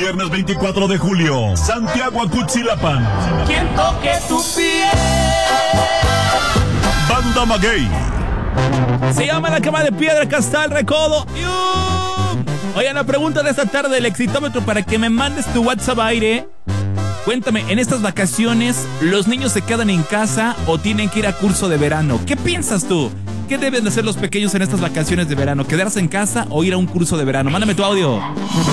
Viernes 24 de julio, Santiago Acutzilapán. Quien toque tu piel. Banda Maguey. Se llama La Cama de Piedra, Castal, Recodo. Oigan, la pregunta de esta tarde del Exitómetro para que me mandes tu WhatsApp aire. Cuéntame, en estas vacaciones, ¿los niños se quedan en casa o tienen que ir a curso de verano? ¿Qué piensas tú? ¿Qué deben de hacer los pequeños en estas vacaciones de verano? ¿Quedarse en casa o ir a un curso de verano? Mándame tu audio.